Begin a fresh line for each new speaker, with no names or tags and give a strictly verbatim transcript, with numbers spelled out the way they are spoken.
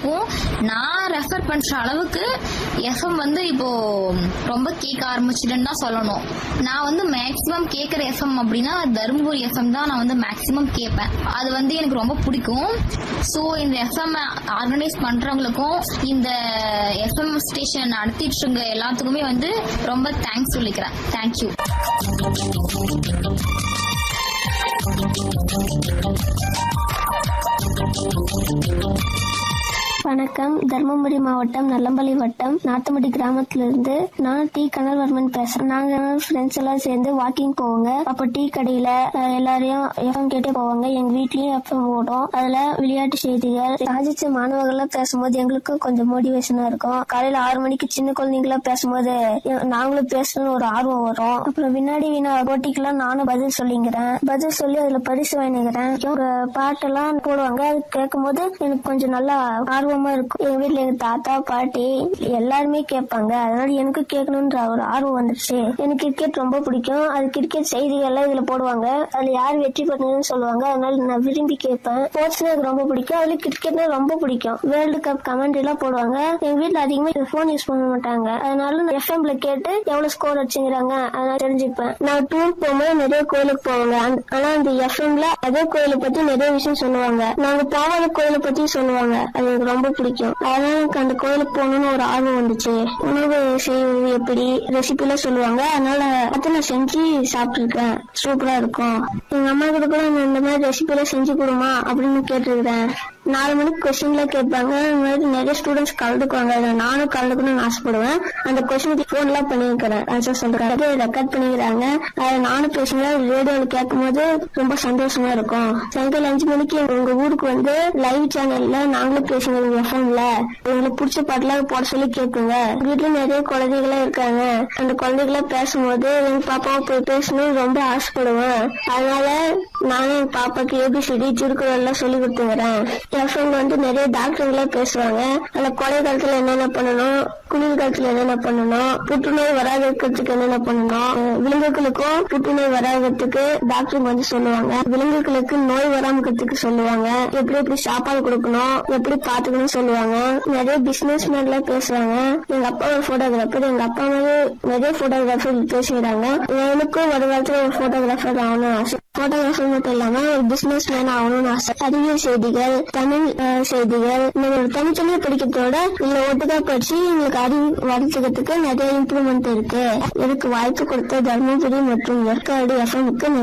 இப்பவும் நான் ரெஃபர் பண்ற அளவுக்கு எஃப்எம் வந்து இப்போ ரொம்ப கேட்க ஆரம்பிச்சிட்டேன்னு தான் சொல்லணும். நான் வந்து மேக்சிமம் கேட்கற எஃப்எம் அப்படின்னா தருமபுரி எஃப்எம் தான் நான் வந்து மேக்சிமம் கேட்பேன். அது வந்து எனக்கு ரொம்ப பிடிக்கும். ஸோ இந்த எஃப்எம் ஆர்கனைஸ் பண்றவங்களுக்கும் இந்த எஃப்எம் ஸ்டேஷன் நடத்திட்டு இருக்க எல்லாத்துக்குமே வந்து ரொம்ப தேங்க்ஸ் சொல்லிக்கிறேன். தேங்க்யூ.
வணக்கம். தர்மபுரி மாவட்டம் நல்லம்பள்ளி வட்டம் நாத்தமடி கிராமத்திலிருந்து நான் டி கனல்வர்மன் பேசுறேன். நாங்க ஃப்ரெண்ட்ஸ் எல்லாம் சேர்ந்து வாக்கிங் போவோங்க. அப்ப டீ கடையில எல்லாரையும் எஃப்எம் கேட்டே போவாங்க. எங்க வீட்லயும் எஃப்எம் ஓடும். அதுல விளையாட்டு செய்திகள் சாதிச்ச மாணவர்கள்லாம் பேசும்போது எங்களுக்கும் கொஞ்சம் மோட்டிவேஷனா இருக்கும். காலையில ஆறு மணிக்கு சின்ன குழந்தைங்களா பேசும்போது நாங்களும் பேசணும்னு ஒரு ஆர்வம் வரும். அப்புறம் வினாடி வினா போட்டிக்கெல்லாம் நானும் பதில் சொல்லிக்கிறேன். பதில் சொல்லி அதுல பரிசு வாங்கிக்கிறேன். ஒரு பாட்டெல்லாம் போடுவாங்க. அது கேட்கும் போது எனக்கு கொஞ்சம் நல்லா ஆர்வம் இருக்கும். எங்க வீட்டுல எங்க தாத்தா பாட்டி எல்லாருமே கேட்பாங்க. அதனால எனக்கு கேட்கணும்ன்ற ஒரு ஆர்வம் வந்துருச்சு. எனக்கு கிரிக்கெட் ரொம்ப பிடிக்கும். அது கிரிக்கெட் செய்திகள் எல்லாம் இதுல போடுவாங்க. அதுல யார் வெற்றி பெற்றதுன்னு சொல்லுவாங்க. அதனால நான் விரும்பி கேட்பேன். ஸ்போர்ட்ஸ் எனக்கு ரொம்ப பிடிக்கும். அதுல கிரிக்கெட்னா ரொம்ப பிடிக்கும். வேர்ல்டு கப் கமெண்ட் எல்லாம் போடுவாங்க. எங்க வீட்டுல அதிகமா போன் யூஸ் பண்ண மாட்டாங்க. அதனால எஃப்எம்ல கேட்டு எவ்வளவு ஸ்கோர் வச்சுக்கிறாங்க அதனால தெரிஞ்சுப்பேன். நான் டூர் போகும்போது நிறைய கோயிலுக்கு போவாங்க. ஆனா அந்த எஃப்எம்ல அதே கோயிலை பத்தி நிறைய விஷயம் சொல்லுவாங்க. நாங்க போகாத கோயிலை பத்தி சொல்லுவாங்க. அது எனக்கு ரொம்ப பிடிக்கும். அதனால எனக்கு அந்த கோயிலுக்கு போகணும்னு ஒரு ஆர்வம் வந்துச்சு. உணவு செய்வது எப்படி ரெசிபி எல்லாம் சொல்லுவாங்க. அதனால அதை நான் செஞ்சு சாப்பிட்டுருக்கேன். சூப்பரா இருக்கும். எங்க அம்மா கிட்ட கூட இந்த மாதிரி ரெசிபி எல்லாம் செஞ்சு கொடுமா அப்படின்னு கேட்டுருக்கேன். நாலு மணிக்கு கொஸ்டின்ல கேட்பாங்க. இந்த மாதிரி நிறைய ஸ்டூடெண்ட்ஸ் கலந்துக்குவாங்க. நானும் கலந்துக்கணும்னு ஆசைப்படுவேன். அந்த கொஸ்டினுக்கு போன் எல்லாம் பண்ணிருக்கிறேன். ஆன்சர் சொல்றாங்க. ரெக்கார்ட் பண்ணிக்கிறாங்க. அதை நானும் பேசுவேன். ரேடியோல கேட்கும் போது ரொம்ப சந்தோஷமா இருக்கும். சாயங்காலம் அஞ்சு மணிக்கு உங்க ஊருக்கு வந்து லைவ் சேனல்ல நாங்களும் பேசுவோம். எஃப்எம்ல எங்களுக்கு பிடிச்ச பாட்டுலாம் போட சொல்லி கேட்குங்க. வீட்டுல நிறைய குழந்தைகளா இருக்காங்க. அந்த குழந்தைகளா பேசும்போது எங்க பாப்பாவை போய் பேசணும்னு ரொம்ப ஆசைப்படுவேன். அதனால நானும் என் பாப்பாக்கு ஏபிசிடி திருக்குறள் எல்லாம் சொல்லி கொடுத்துக்கிறேன். எஃப்எம் வந்து நிறைய டாக்டர்களா பேசுவாங்க. அதுல கோடை காலத்துல என்னென்ன பண்ணணும், குளிர் காலத்துல என்னென்ன பண்ணணும், புற்றுநோய் வராத இருக்கிறதுக்கு என்னென்ன பண்ணணும், விலங்குகளுக்கும் புற்றுநோய் வராததுக்கு டாக்டர் வந்து சொல்லுவாங்க. விலங்குகளுக்கு நோய் வராம இருக்கிறதுக்கு சொல்லுவாங்க. எப்படி எப்படி சாப்பாடு கொடுக்கணும், எப்படி பாத்துக்கணும் சொல்லுவாங்க. நிறைய பிசினஸ் மேன் எல்லாம் பேசுவாங்க. எங்க அப்பா ஒரு போட்டோகிராஃபர். எங்க அப்பா வந்து நிறைய போட்டோகிராஃபர் பேசுகிறாங்க. எனக்கும் ஒரு காலத்துல ஒரு போட்டோகிராஃபர் ஆகணும்னு ஆசை. போட்டோகிராஃபர் மட்டும் இல்லாம ஒரு பிசினஸ் மேன் ஆகணும்னு ஆசை. அறிவியல் செய்திகள், தமிழ் செய்திகள் தனித்தனியா படிக்கிறதோட இதுல ஒட்டுக்கா படிச்சு எங்களுக்கு அறிவு வளர்த்துக்கிறதுக்கு நிறைய இம்ப்ரூவ்மெண்ட் இருக்கு. எனக்கு வாய்ப்பு கொடுத்த தர்மபுரி மற்றும் ஏற்காடு எஃப்எம்க்கு